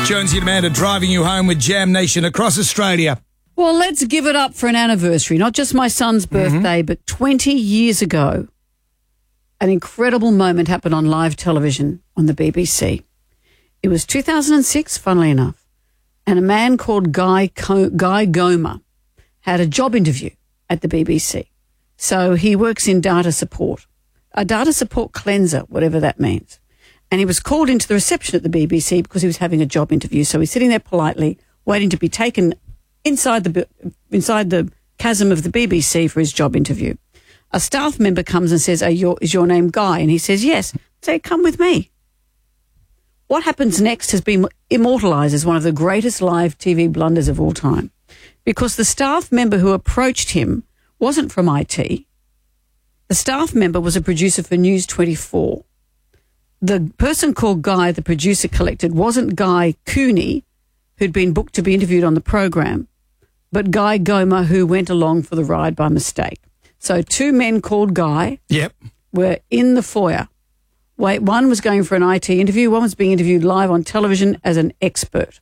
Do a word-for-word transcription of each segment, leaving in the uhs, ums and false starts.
Jonesy and Amanda driving you home with Jam Nation across Australia. Well, let's give it up for an anniversary, not just my son's birthday, mm-hmm. but twenty years ago, an incredible moment happened on live television on the B B C. It was two thousand six, funnily enough, and a man called Guy, Co- Guy Goma had a job interview at the B B C. So he works in data support, a data support cleanser, whatever that means. And he was called into the reception at the B B C because he was having a job interview. So he's sitting there politely, waiting to be taken inside the inside the chasm of the B B C for his job interview. A staff member comes and says, Are your, is your name Guy? And he says, yes. Say, come with me. What happens next has been immortalised as one of the greatest live T V blunders of all time, because the staff member who approached him wasn't from I T. The staff member was a producer for News twenty-four. The person called Guy, the producer collected, wasn't Guy Cooney, who'd been booked to be interviewed on the program, but Guy Goma, who went along for the ride by mistake. So two men called Guy yep. were in the foyer. Wait, one was going for an I T interview, one was being interviewed live on television as an expert.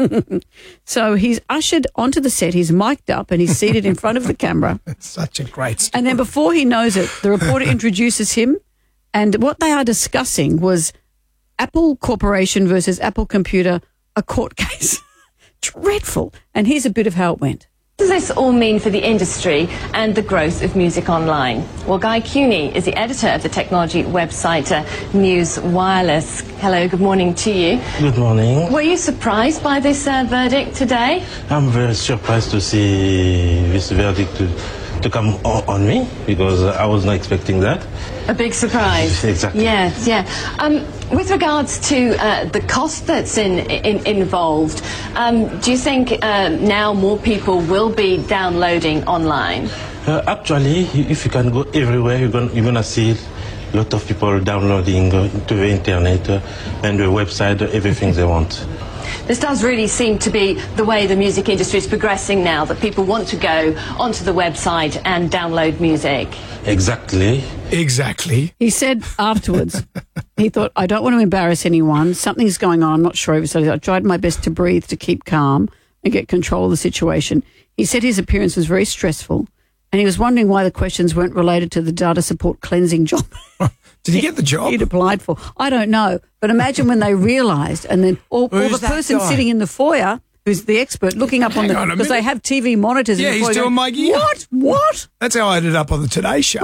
So he's ushered onto the set, he's mic'd up and he's seated in front of the camera. It's such a great story. And then before he knows it, the reporter introduces him, and what they are discussing was Apple Corporation versus Apple Computer, a court case. Dreadful. And here's a bit of how it went. What does this all mean for the industry and the growth of music online? Well, Guy Cooney is the editor of the technology website uh, News Wireless. Hello, good morning to you. Good morning. Were you surprised by this uh, verdict today? I'm very surprised to see this verdict to, to come on, on me, because I was not expecting that. A big surprise. Exactly. Yes, yeah. Um, with regards to uh, the cost that's in, in, involved, um, do you think uh, now more people will be downloading online? Uh, actually, if you can go everywhere, you're going you're gonna see a lot of people downloading uh, to the internet uh, and the website, uh, everything they want. This does really seem to be the way the music industry is progressing now, that people want to go onto the website and download music. Exactly. Exactly. He said afterwards, he thought, I don't want to embarrass anyone. Something's going on. I'm not sure. So I tried my best to breathe, to keep calm and get control of the situation. He said his appearance was very stressful and he was wondering why the questions weren't related to the data support cleansing job. Did he get the job? He'd applied for. I don't know. But imagine when they realised, and then or, or the person guy? sitting in the foyer, who's the expert, looking up Hang on the, because they have T V monitors. Yeah, in the he's foyer doing going, my gear. What? What? That's how I ended up on the Today Show.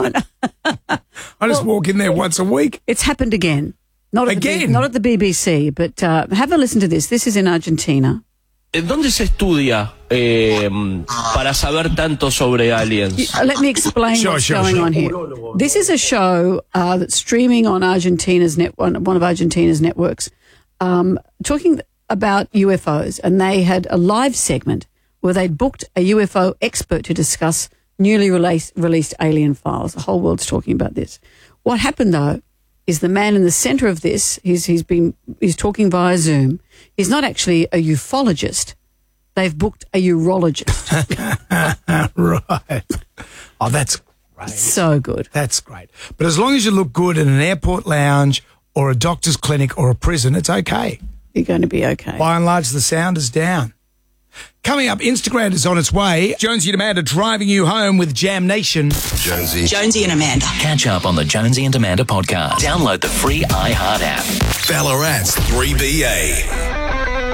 I just Well, walk in there once a week. It's happened again. Not at Again? The, B- not at the B B C, but uh, have a listen to this. This is in Argentina. ¿Dónde se estudia eh, para saber tanto sobre aliens? Uh, Let me explain Sure, what's sure, going sure. on here. This is a show uh, that's streaming on Argentina's net, one, one of Argentina's networks, um, talking about U F Os, and they had a live segment where they'd booked a U F O expert to discuss newly released, released alien files. The whole world's talking about this. What happened, though, is the man in the centre of this, he's, he's been he's talking via Zoom. He's not actually a ufologist. They've booked a urologist. Right. Oh, that's great. So good. That's great. But as long as you look good in an airport lounge or a doctor's clinic or a prison, it's okay. You're going to be okay. By and large, the sound is down. Coming up, Instagram is on its way. Jonesy and Amanda driving you home with Jam Nation. Jonesy. Jonesy and Amanda. Catch up on the Jonesy and Amanda podcast. Download the free iHeart app. Ballarat's three B A.